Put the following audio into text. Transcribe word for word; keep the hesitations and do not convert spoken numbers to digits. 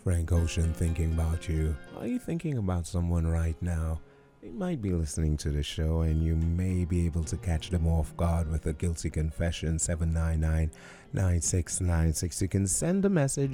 Frank Ocean thinking about you. Are you thinking about someone right now? They might be listening to the show and you may be able to catch them off guard with a guilty confession. Seven nine nine, nine six nine six. You can send a message